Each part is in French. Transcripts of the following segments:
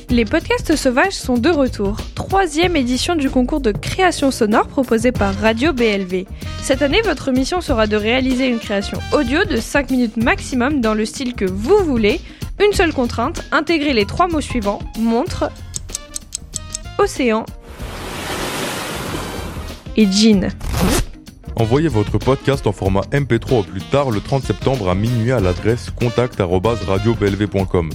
Les podcasts sauvages sont de retour. 3e édition du concours de création sonore proposé par Radio BLV. Cette année, votre mission sera de réaliser une création audio de 5 minutes maximum dans le style que vous voulez. Une seule contrainte, intégrer les 3 mots suivants, montre, océan et jean. Envoyez votre podcast en format MP3 au plus tard le 30 septembre à minuit à l'adresse contact@radioblv.com.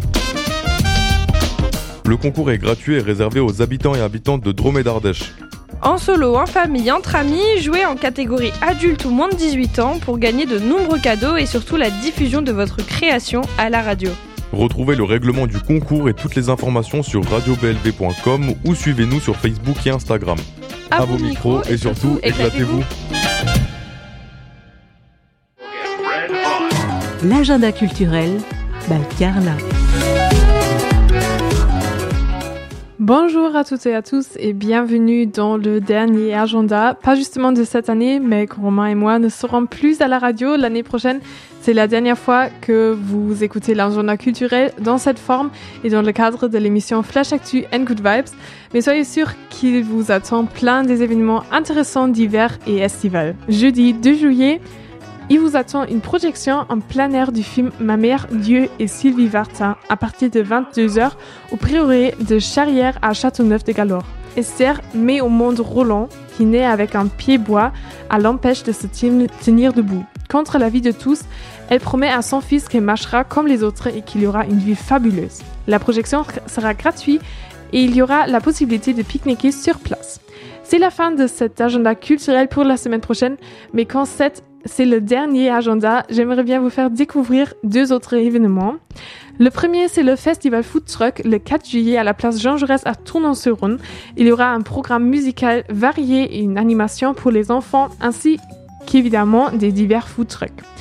Le concours est gratuit et réservé aux habitants et habitantes de Drôme et d'Ardèche. En solo, en famille, entre amis, jouez en catégorie adulte ou moins de 18 ans pour gagner de nombreux cadeaux et surtout la diffusion de votre création à la radio. Retrouvez le règlement du concours et toutes les informations sur radioblv.com ou suivez-nous sur Facebook et Instagram. À vos micros et surtout, éclatez-vous. L'agenda culturel by Carla. Bonjour à toutes et à tous et bienvenue dans le dernier agenda, pas justement de cette année, mais Romain et moi ne serons plus à la radio l'année prochaine. C'est la dernière fois que vous écoutez l'agenda culturel dans cette forme et dans le cadre de l'émission Flash Actu and Good Vibes. Mais soyez sûrs qu'il vous attend plein des événements intéressants d'hiver et estival. Jeudi 2 juillet, il vous attend une projection en plein air du film Ma mère, Dieu et Sylvie Vartan à partir de 22h au prieuré de Charrière à Châteauneuf-de-Galore. Esther met au monde Roland, qui naît avec un pied bois, l'empêche de se tenir debout. Contre la vie de tous, elle promet à son fils qu'elle marchera comme les autres et qu'il y aura une vie fabuleuse. La projection sera gratuite et il y aura la possibilité de pique-niquer sur place. C'est la fin de cet agenda culturel pour la semaine prochaine, mais quand c'est le dernier agenda, j'aimerais bien vous faire découvrir 2 autres événements. Le premier, c'est le festival Food Truck le 4 juillet à la place Jean Jaurès à Tournon-sur-Rhône. Il y aura un programme musical varié et une animation pour les enfants, ainsi qu'évidemment des divers food trucks.